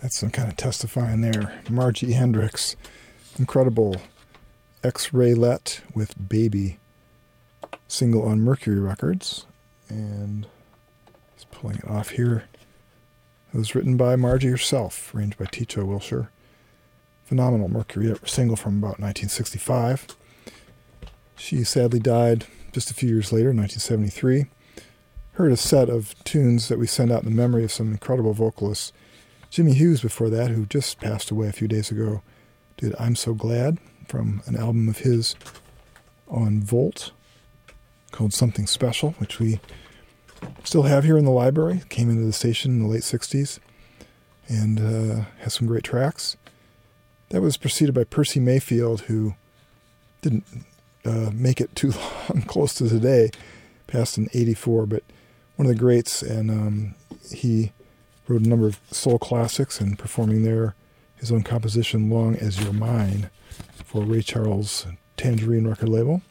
That's some kind of testifying there. Margie Hendricks, incredible X-Ray-Let with Baby, single on Mercury Records. And just pulling it off here. It was written by Margie herself, arranged by Ticho Wilshire. Phenomenal Mercury single from about 1965. She sadly died just a few years later, 1973. Heard a set of tunes that we send out in the memory of some incredible vocalists. Jimmy Hughes before that, who just passed away a few days ago, did I'm So Glad from an album of his on Volt called Something Special, which we still have here in the library. Came into the station in the late 60s and has some great tracks. That was preceded by Percy Mayfield, who didn't make it too long, close to today, passed in 84, but one of the greats, and he wrote a number of soul classics and performing there his own composition, Long As You're Mine, for Ray Charles' Tangerine record label.